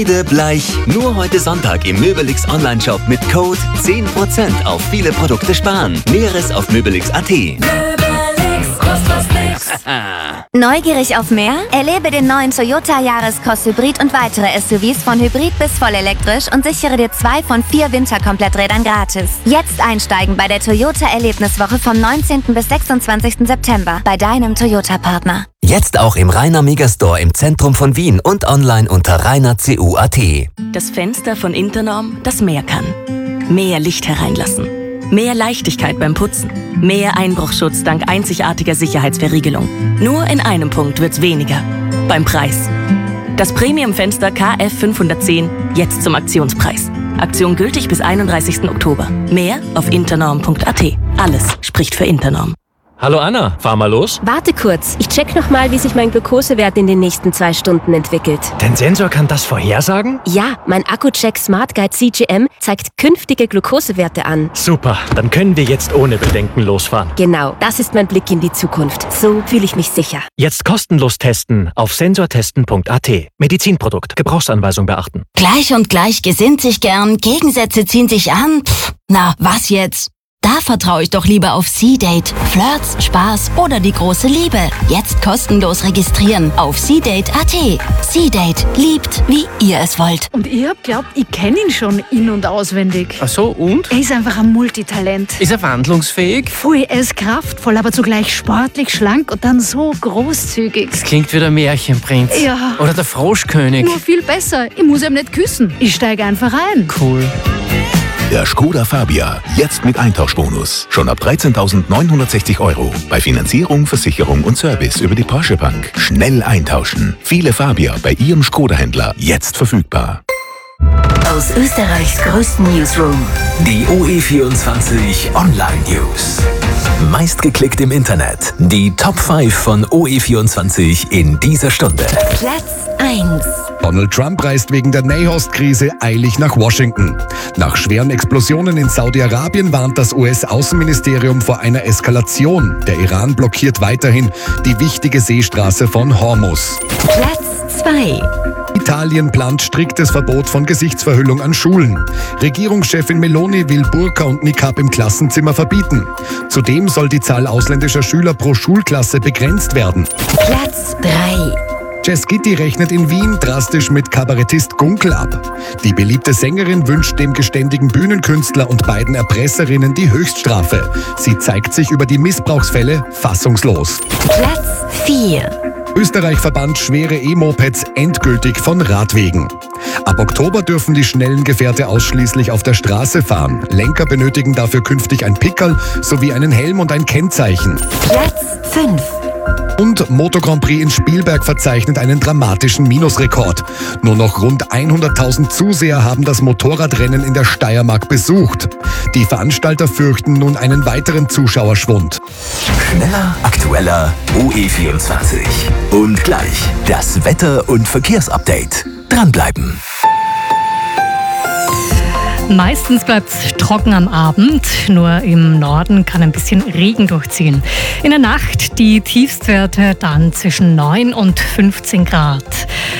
Bleich. Nur heute Sonntag im Möbelix Online-Shop mit Code 10% auf viele Produkte sparen. Näheres auf möbelix.at. Neugierig auf mehr? Erlebe den neuen Toyota Yaris Hybrid und weitere SUVs von Hybrid bis vollelektrisch und sichere dir 2 von 4 Winterkompletträdern gratis. Jetzt einsteigen bei der Toyota Erlebniswoche vom 19. bis 26. September bei deinem Toyota-Partner. Jetzt auch im Rainer Megastore im Zentrum von Wien und online unter rainercu.at. Das Fenster von Internorm, das mehr kann. Mehr Licht hereinlassen. Mehr Leichtigkeit beim Putzen. Mehr Einbruchschutz dank einzigartiger Sicherheitsverriegelung. Nur in einem Punkt wird's weniger. Beim Preis. Das Premium-Fenster KF 510 jetzt zum Aktionspreis. Aktion gültig bis 31. Oktober. Mehr auf internorm.at. Alles spricht für Internorm. Hallo Anna, fahr mal los. Warte kurz, ich check nochmal, wie sich mein Glukosewert in den nächsten 2 Stunden entwickelt. Dein Sensor kann das vorhersagen? Ja, mein Accu-Check Smart Guide CGM zeigt künftige Glukosewerte an. Super, dann können wir jetzt ohne Bedenken losfahren. Genau, das ist mein Blick in die Zukunft. So fühle ich mich sicher. Jetzt kostenlos testen auf sensortesten.at. Medizinprodukt, Gebrauchsanweisung beachten. Gleich und gleich gesinnt sich gern, Gegensätze ziehen sich an. Na, was jetzt? Da vertraue ich doch lieber auf C-Date. Flirts, Spaß oder die große Liebe. Jetzt kostenlos registrieren auf C-Date.at. C-Date. Liebt, wie ihr es wollt. Und ich hab glaubt, ich kenne ihn schon in- und auswendig. Ach so, und? Er ist einfach ein Multitalent. Ist er wandlungsfähig? Voll, er ist kraftvoll, aber zugleich sportlich, schlank und dann so großzügig. Das klingt wie der Märchenprinz. Ja. Oder der Froschkönig. Nur viel besser. Ich muss ihm nicht küssen. Ich steige einfach ein. Cool. Der Skoda Fabia, jetzt mit Eintauschbonus. Schon ab 13.960 €. Bei Finanzierung, Versicherung und Service über die Porsche Bank. Schnell eintauschen. Viele Fabia bei Ihrem Skoda-Händler jetzt verfügbar. Aus Österreichs größten Newsroom. Die OE24 Online News. Meistgeklickt im Internet. Die Top 5 von OE24 in dieser Stunde. Platz 1. Donald Trump reist wegen der Nahost-Krise eilig nach Washington. Nach schweren Explosionen in Saudi-Arabien warnt das US-Außenministerium vor einer Eskalation. Der Iran blockiert weiterhin die wichtige Seestraße von Hormuz. Platz 2. Italien plant striktes Verbot von Gesichtsverhüllung an Schulen. Regierungschefin Meloni will Burka und Niqab im Klassenzimmer verbieten. Zudem soll die Zahl ausländischer Schüler pro Schulklasse begrenzt werden. Platz 3. Jess Gitti rechnet in Wien drastisch mit Kabarettist Gunkel ab. Die beliebte Sängerin wünscht dem geständigen Bühnenkünstler und beiden Erpresserinnen die Höchststrafe. Sie zeigt sich über die Missbrauchsfälle fassungslos. Platz 4. Österreich verbannt schwere E-Mopeds endgültig von Radwegen. Ab Oktober dürfen die schnellen Gefährte ausschließlich auf der Straße fahren. Lenker benötigen dafür künftig ein Pickerl sowie einen Helm und ein Kennzeichen. Platz 5. Und Moto Grand Prix in Spielberg verzeichnet einen dramatischen Minusrekord. Nur noch rund 100.000 Zuseher haben das Motorradrennen in der Steiermark besucht. Die Veranstalter fürchten nun einen weiteren Zuschauerschwund. Schneller, aktueller, OE24. Und gleich das Wetter- und Verkehrsupdate. Dranbleiben. Meistens bleibt es trocken am Abend, nur im Norden kann ein bisschen Regen durchziehen. In der Nacht die Tiefstwerte dann zwischen 9 und 15 Grad.